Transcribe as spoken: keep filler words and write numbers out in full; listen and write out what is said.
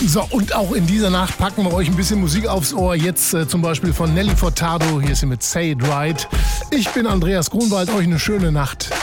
So, und auch in dieser Nacht packen wir euch ein bisschen Musik aufs Ohr. Jetzt äh, zum Beispiel von Nelly Furtado. Hier ist sie mit Say It Right. Ich bin Andreas Grunwald. Euch eine schöne Nacht.